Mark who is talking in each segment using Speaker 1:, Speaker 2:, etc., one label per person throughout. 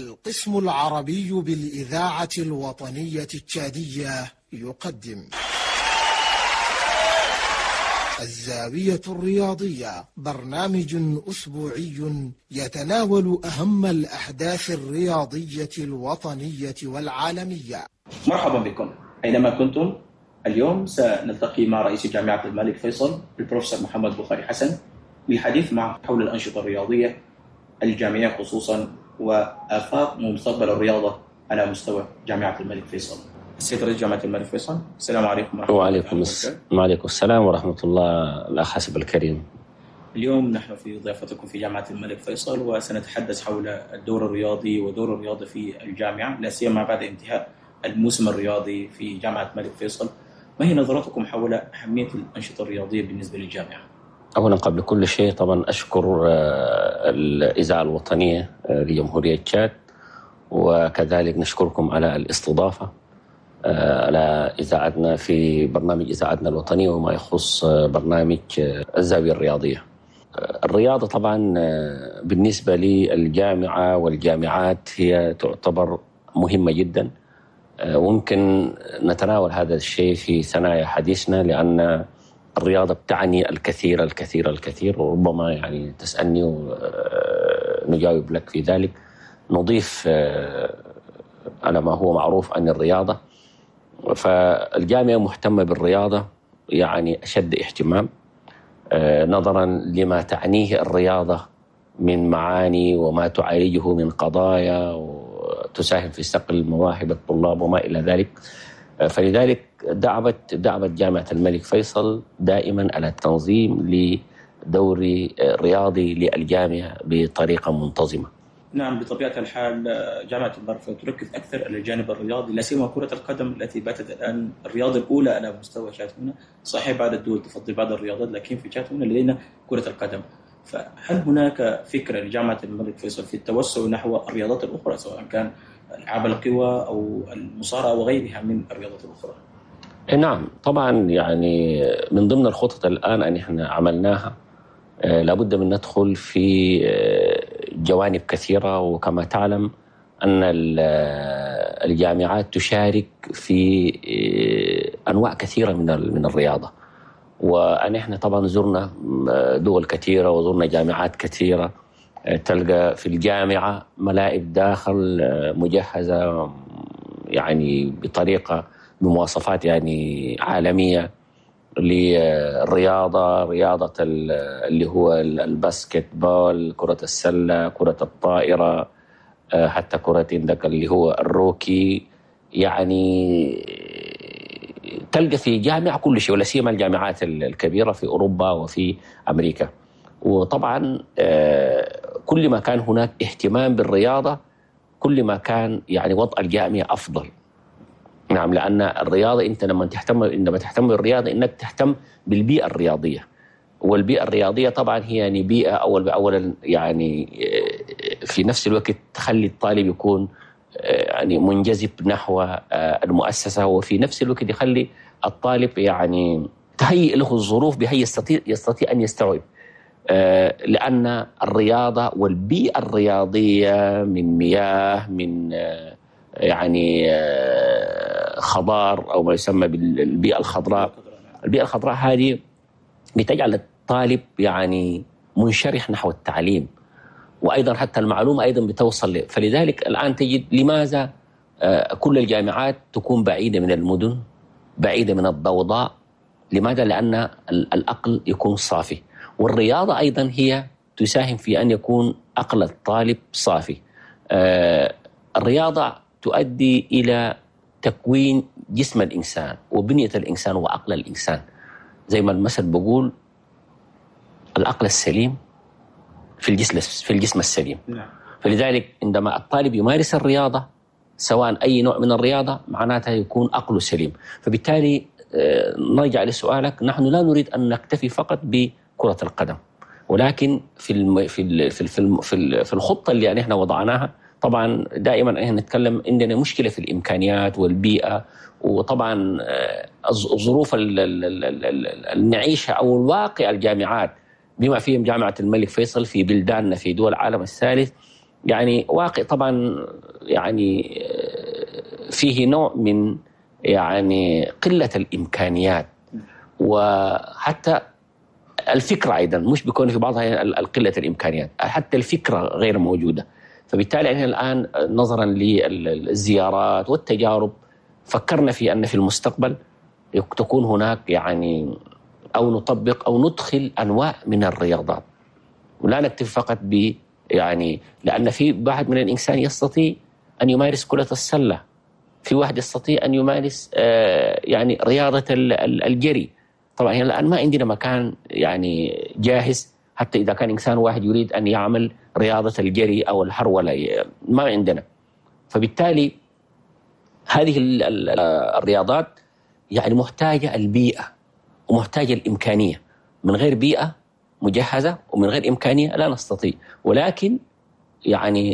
Speaker 1: القسم العربي بالإذاعة الوطنية التشادية يقدم الزاوية الرياضية، برنامج أسبوعي يتناول أهم الأحداث الرياضية الوطنية والعالمية.
Speaker 2: مرحبا بكم أينما كنتم. اليوم سنلتقي مع رئيس جامعة الملك فيصل البروفيسور محمد بخاري حسن للحديث معه حول الأنشطة الرياضية الجامعية خصوصا وآفاق مستقبل الرياضة على مستوى جامعة الملك فيصل. السيد رئيس جامعة الملك فيصل، السلام عليكم ورحمة الله وبركاته.
Speaker 3: وعليكم السلام ورحمة الله الأخ حسب الكريم.
Speaker 2: اليوم نحن في ضيافتكم في جامعة الملك فيصل وسنتحدث حول الدور الرياضي ودور الرياضة في الجامعة، لا سيما بعد انتهاء الموسم الرياضي في جامعة الملك فيصل. ما هي نظرتكم حول أهمية الأنشطة الرياضية بالنسبة للجامعة؟
Speaker 3: أولا قبل كل شيء طبعا أشكر الإذاعة الوطنية لجمهورية تشاد، وكذلك نشكركم على الاستضافة على إذاعتنا في برنامج إذاعتنا الوطنية وما يخص برنامج الزاوية الرياضية. الرياضة طبعا بالنسبة للجامعة والجامعات هي تعتبر مهمة جدا، وممكن نتناول هذا الشيء في ثنايا حديثنا، لأن الرياضة بتعني الكثير الكثير الكثير، وربما يعني تسألني ونجاوب لك في ذلك. نضيف على ما هو معروف عن الرياضة، فالجامعة مهتمة بالرياضة يعني أشد اهتمام نظرا لما تعنيه الرياضة من معاني وما تعالجه من قضايا وتساهم في صقل مواهب الطلاب وما إلى ذلك. فلذلك دعوت جامعة الملك فيصل دائما على التنظيم لدوري رياضي للجامعة بطريقة منتظمة.
Speaker 2: نعم، بطبيعة الحال جامعة الملك فيصل تركز أكثر على الجانب الرياضي، لا سيما كرة القدم التي باتت الآن الرياضة الأولى على مستوى شاتونا. صحيح بعض الدول تفضل بعض الرياضات، لكن في شاتونا لدينا كرة القدم. فهل هناك فكرة لجامعة الملك فيصل في التوسع نحو الرياضات الأخرى، سواء كان ألعاب القوى أو المصارعة وغيرها من الرياضات الأخرى؟
Speaker 3: نعم طبعا، يعني من ضمن الخطط الآن أن احنا عملناها لابد من ندخل في جوانب كثيرة. وكما تعلم أن الجامعات تشارك في أنواع كثيرة من الرياضة، وأن احنا طبعا زرنا دول كثيرة وزرنا جامعات كثيرة. تلقى في الجامعة ملاعب داخل مجهزة يعني بطريقة بمواصفات يعني عالمية للرياضة، رياضة اللي هو الباسكت بول، كرة السلة، كرة الطائرة، حتى كرة عندك اللي هو الروكي. يعني تلقى في جامعة كل شيء، ولا سيما الجامعات الكبيرة في أوروبا وفي أمريكا. وطبعا كل ما كان هناك اهتمام بالرياضة كل ما كان يعني وضع الجامعة أفضل. نعم، لأن الرياضة أنت لما تهتم بالرياضة إنك تهتم بالبيئة الرياضية، والبيئة الرياضية طبعا هي يعني بيئة أولا يعني في نفس الوقت تخلي الطالب يكون يعني منجذب نحو المؤسسة، وفي نفس الوقت يخلي الطالب يعني تهيئ له الظروف بحيث يستطيع أن يستوعب، لأن الرياضة والبيئة الرياضية من مياه، من يعني خضار أو ما يسمى بالبيئة الخضراء. البيئة الخضراء هذه بتجعل الطالب يعني منشرح نحو التعليم، وأيضا حتى المعلومة أيضا بتوصل له. فلذلك الآن تجد لماذا كل الجامعات تكون بعيدة من المدن، بعيدة من الضوضاء. لماذا؟ لأن العقل يكون صافي، والرياضة أيضا هي تساهم في أن يكون عقل الطالب صافي. الرياضة تؤدي إلى تكوين جسم الإنسان وبنية الإنسان وعقل الإنسان. زي ما المثل بقول العقل السليم في الجسم السليم. فلذلك عندما الطالب يمارس الرياضة سواء أي نوع من الرياضة معناتها يكون عقله سليم. فبالتالي نرجع لسؤالك، نحن لا نريد أن نكتفي فقط بكرة القدم، ولكن في الخطة اللي يعني احنا وضعناها طبعا دائما احنا نتكلم عندنا مشكلة في الإمكانيات والبيئة، وطبعا الظروف النعيشها أو الواقع الجامعات بما فيهم جامعة الملك فيصل في بلداننا في دول العالم الثالث يعني واقع طبعا يعني فيه نوع من يعني قلة الإمكانيات، وحتى الفكرة أيضا مش بيكون في بعضها القلة الإمكانيات، حتى الفكرة غير موجودة. فبالتالي احنا الآن نظرا للزيارات والتجارب فكرنا في أن في المستقبل تكون هناك يعني أو نطبق أو ندخل أنواع من الرياضات، ولا نكتفي فقط ب يعني، لأن في واحد من الإنسان يستطيع أن يمارس كرة السلة، في واحد يستطيع أن يمارس يعني رياضة الجري. طبعا هنا الآن ما عندنا مكان يعني جاهز، حتى إذا كان إنسان واحد يريد أن يعمل رياضة الجري أو الهرولة ما عندنا. فبالتالي هذه الرياضات يعني محتاجة البيئة ومحتاجة الإمكانية. من غير بيئة مجهزة ومن غير إمكانية لا نستطيع، ولكن يعني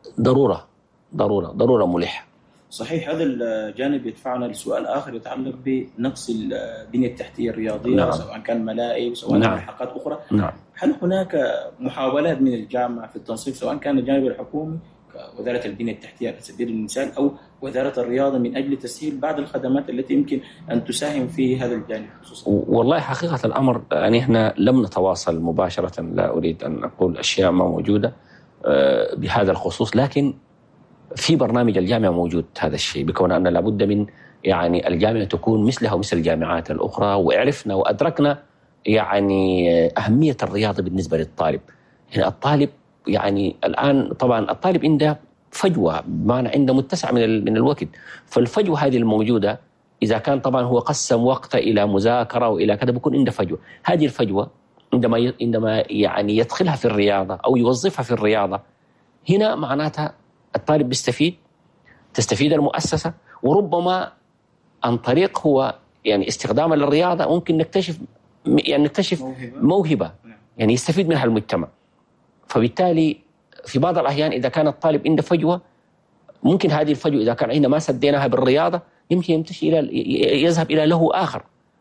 Speaker 3: ضرورة ملحة.
Speaker 2: صحيح. هذا الجانب يدفعنا لسؤال آخر يتعلق بنقص البنية التحتية الرياضية.
Speaker 3: نعم.
Speaker 2: سواء كان ملاعب سواء
Speaker 3: نعم.
Speaker 2: ملحقات أخرى.
Speaker 3: نعم.
Speaker 2: هل هناك محاولات من الجامعة في التنسيق، سواء كان الجانب الحكومي كوزارة البنية التحتية على سبيل المثال أو وزارة الرياضة، من أجل تسهيل بعض الخدمات التي يمكن أن تساهم في هذا الجانب خصوصا؟
Speaker 3: والله حقيقة الأمر يعني إحنا لم نتواصل مباشرة، لا أريد أن أقول أشياء ما موجودة بهذا الخصوص، لكن في برنامج الجامعة موجود هذا الشيء، بكون أن لابد من يعني الجامعة تكون مثلها ومثل الجامعات الأخرى. وعرفنا وأدركنا يعني أهمية الرياضة بالنسبة للطالب. هنا الطالب يعني الآن طبعا الطالب عنده فجوة، بمعنى عنده متسع من الوقت، فالفجوة هذه الموجودة إذا كان طبعا هو قسم وقته إلى مذاكرة وإلى كذا بيكون عنده فجوة. هذه الفجوة عندما يعني يدخلها في الرياضة أو يوظفها في الرياضة، هنا معناتها الطالب تستفيد المؤسسة، وربما عن طريق هو يعني استخداما للرياضة ممكن نكتشف موهبة يعني يستفيد منها المجتمع. فبالتالي في بعض الأحيان إذا كان الطالب عنده فجوة، ممكن هذه الفجوة إذا كان عندنا ما سديناها بالرياضة يمكن يذهب إلى له آخر،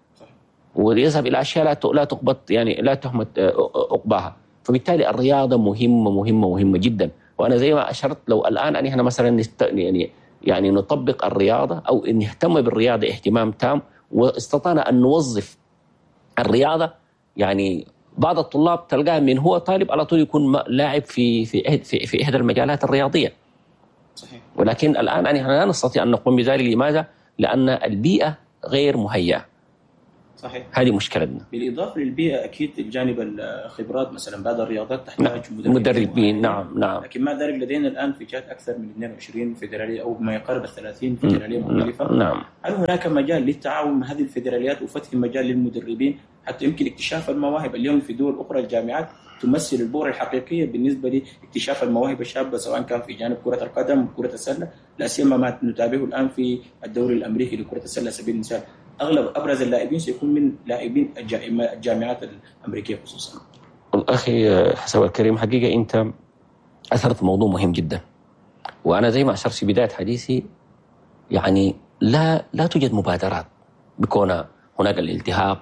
Speaker 3: ويذهب إلى أشياء لا تقبط يعني لا تهمت عقباها. فبالتالي الرياضة مهمة جدا. وأنا زي ما أشرت، لو الآن أن إحنا مثلا يعني نطبق الرياضة أو أن نهتم بالرياضة اهتمام تام، واستطعنا أن نوظف الرياضة، يعني بعض الطلاب تلقاه من هو طالب على طول يكون لاعب في إحدى المجالات الرياضية.
Speaker 2: صحيح.
Speaker 3: ولكن الآن أن إحنا لا نستطيع أن نقوم بذلك. لماذا؟ لأن البيئة غير مهيئة.
Speaker 2: صحيح.
Speaker 3: هذه مشكلتنا.
Speaker 2: بالإضافة للبيئة أكيد الجانب الخبرات، مثلا بعض الرياضات تحتاج
Speaker 3: مدربين. نعم.
Speaker 2: لكن مع ذلك لدينا الآن في جهات أكثر من 22 فيدرالية أو ما يقارب 30 فيدرالية مختلفة.
Speaker 3: نعم.
Speaker 2: هل هناك مجال للتعاون مع هذه الفيدراليات وفتح مجال للمدربين حتى يمكن اكتشاف المواهب؟ اليوم في دول أخرى الجامعات تمثل البؤرة الحقيقية بالنسبة لاكتشاف المواهب الشابة، سواء كان في جانب كرة القدم وكرة السلة، لا سيما ما نتابعه الآن في الدوري الأمريكي لكرة السلة على سبيل المثال. أغلب أبرز اللاعبين سيكون من لاعبين الجامعات الأمريكية خصوصا.
Speaker 3: أخي حسن الكريم، حقيقة أنت أثرت موضوع مهم جدا، وأنا زي ما أشرت في بداية حديثي يعني لا توجد مبادرات بكون هناك الالتهاب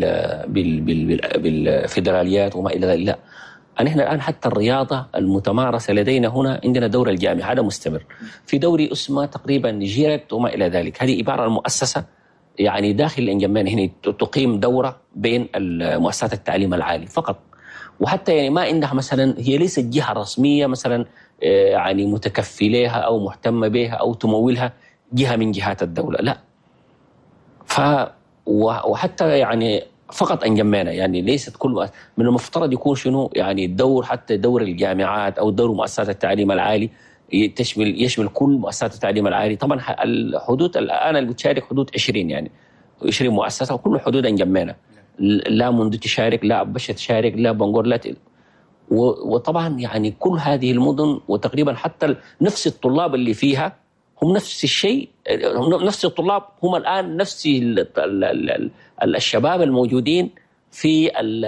Speaker 3: بالفيدراليات وما إلى ذلك. لا، نحن الآن حتى الرياضة المتمارسة لدينا هنا عندنا دوري الجامعة هذا مستمر، في دوري اسمه تقريبا جيرت وما إلى ذلك. هذه عبارة عن مؤسسة يعني داخل الإنجمان هنا تقيم دورة بين المؤسسات التعليم العالي فقط، وحتى يعني ما عندها مثلا، هي ليست جهة رسمية مثلا يعني متكفلها أو مهتمة بها أو تمولها جهة من جهات الدولة، لا. وحتى يعني فقط أنجمانا يعني ليست كل من المفترض يكون شنو يعني الدور، حتى دور الجامعات أو دور مؤسسات التعليم العالي يشمل كل مؤسسات التعليم العالي. طبعا الحدود الآن اللي بتشارك حدود 20 يعني 20 مؤسسة، وكل حدود أنجمانا، لا منذ تشارك، لا بشة تشارك، لا بنغور، لا وطبعا يعني كل هذه المدن وتقريبا حتى نفس الطلاب اللي فيها هم نفس الشيء، نفس الطلاب هم الآن نفس الشباب الموجودين في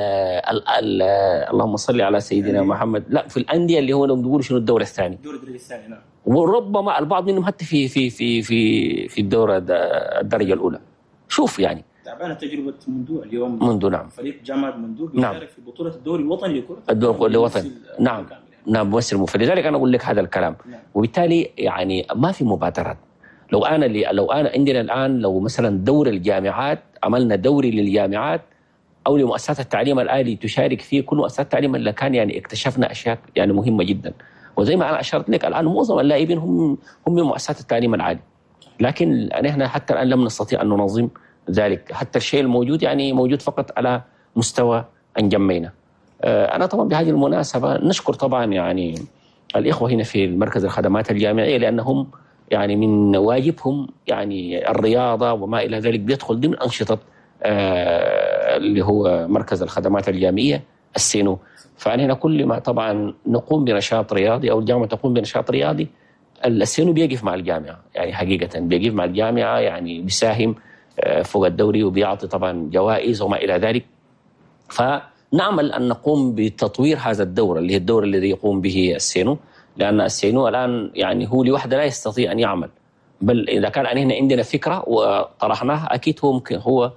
Speaker 3: اللهم صل على سيدنا محمد، لا في الأندية اللي هو بيقولوا شنو الدور الثاني،
Speaker 2: نعم.
Speaker 3: وربما البعض منهم حتى في الدورة الدرجة الأولى. شوف يعني
Speaker 2: تعبانة تجربة مندوع اليوم.
Speaker 3: نعم.
Speaker 2: فريق جامعة مندوع بيشارك في بطولة الدوري الوطني لكرة
Speaker 3: الوطني. نعم. ممثل. فلذلك أنا أقول لك هذا الكلام. وبالتالي يعني ما في مبادرات. لو أنا عندنا الآن لو مثلا دور الجامعات، عملنا دوري للجامعات أو لمؤسسات التعليم الآلي تشارك فيه كل مؤسسات التعليم اللي كان، يعني اكتشفنا أشياء يعني مهمة جدا. وزي ما أنا أشرت لك الآن معظم اللاعبين هم من مؤسسات التعليم العالي، لكن نحن حتى الآن لم نستطيع أن ننظم ذلك. حتى الشيء الموجود يعني موجود فقط على مستوى أنجمينا. أنا طبعا بهذه المناسبة نشكر طبعا يعني الإخوة هنا في المركز الخدمات الجامعية، لأنهم يعني من واجبهم يعني الرياضة وما إلى ذلك بيدخل ضمن أنشطة اللي هو مركز الخدمات الجامعية السينو. فهنا كل ما طبعا نقوم بنشاط رياضي أو الجامعة تقوم بنشاط رياضي، السينو بيقف مع الجامعة، يعني حقيقة بيقف مع الجامعة، يعني بيساهم فوق الدوري وبيعطي طبعا جوائز وما إلى ذلك. فنعمل أن نقوم بتطوير هذا الدور اللي هي الدور الذي يقوم به السينو، لأن السينو الآن يعني هو لوحده لا يستطيع أن يعمل، بل إذا كان عندنا فكرة وطرحناها أكيد هو ممكن هو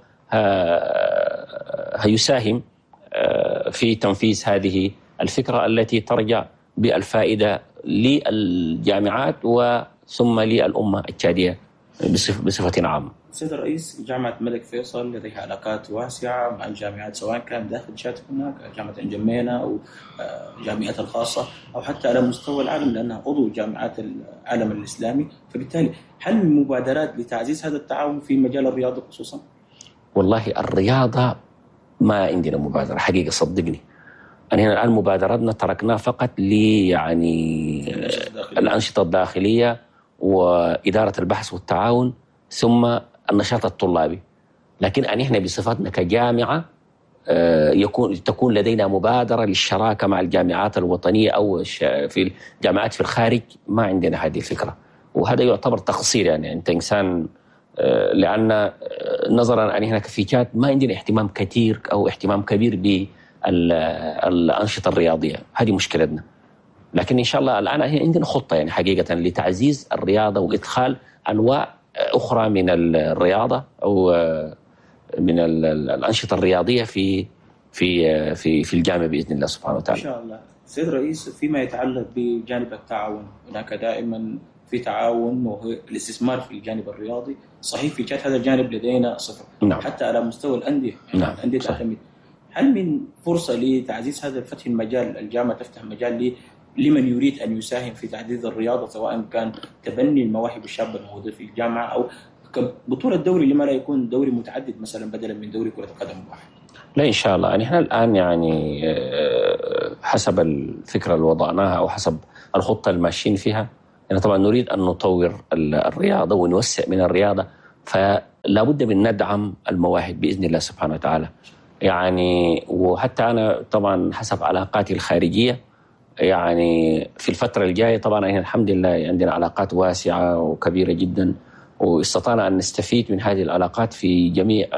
Speaker 3: هيساهم في تنفيذ هذه الفكرة التي ترجع بالفائدة للجامعات وثم للأمة التشادية بصفة عامة.
Speaker 2: سيد الرئيس، جامعة الملك فيصل لديها علاقات واسعة مع الجامعات سواء كان داخل تشاد هناك جامعة انجمينا أو جامعات الخاصة أو حتى على مستوى العالم لأنها عضو جامعات العالم الإسلامي. فبالتالي هل من مبادرات لتعزيز هذا التعاون في مجال الرياضة خصوصا؟
Speaker 3: والله الرياضة ما عندنا مبادرة حقيقة، صدقني. أنا هنا الآن مبادراتنا تركناها فقط يعني الأنشطة الداخلية وإدارة البحث والتعاون ثم النشاط الطلابي. لكن احنا بصفتنا كجامعة تكون لدينا مبادرة للشراكة مع الجامعات الوطنية أو في الجامعات في الخارج، ما عندنا هذه الفكرة. وهذا يعتبر تقصير، يعني أنت إنسان، لأن نظرا أن هنا في تشاد ما عندنا اهتمام كثير أو اهتمام كبير بالأنشطة الرياضية، هذه مشكلتنا. لكن إن شاء الله الآن عندنا خطة يعني حقيقة لتعزيز الرياضة وإدخال أنواع أخرى من الرياضة أو من الأنشطة الرياضية في في في في الجامعة بإذن الله سبحانه وتعالى.
Speaker 2: إن شاء الله. سيد الرئيس، فيما يتعلق بجانب التعاون، هناك دائما في تعاون وهو الاستثمار في الجانب الرياضي. صحيح في تشاد هذا الجانب لدينا صفر.
Speaker 3: نعم.
Speaker 2: حتى على مستوى الأندية،
Speaker 3: نعم.
Speaker 2: الأندية تعتمد. هل من فرصة لتعزيز هذا فتح المجال، الجامعة تفتح مجال لمن يريد أن يساهم في تعزيز الرياضة سواء كان تبني المواهب الشابة الموجودة في الجامعة أو بطولة دوري، لما لا يكون دوري متعدد مثلا بدلا من دوري كرة القدم واحد؟
Speaker 3: لا إن شاء الله. نحن الآن يعني حسب الفكرة اللي وضعناها أو حسب الخطة الماشيين فيها، يعني طبعا نريد أن نطور الرياضة ونوسع من الرياضة، فلا بد من ندعم المواهب بإذن الله سبحانه وتعالى. يعني وحتى أنا طبعا حسب علاقاتي الخارجية يعني في الفترة الجاية طبعا الحمد لله عندنا علاقات واسعة وكبيرة جدا، واستطعنا أن نستفيد من هذه العلاقات في جميع